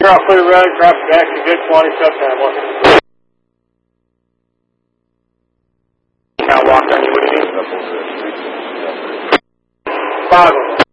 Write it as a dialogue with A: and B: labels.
A: Off Clear Road, traffic action, good 20, sub Tamla. Now walk on you, what do you mean? Boggle.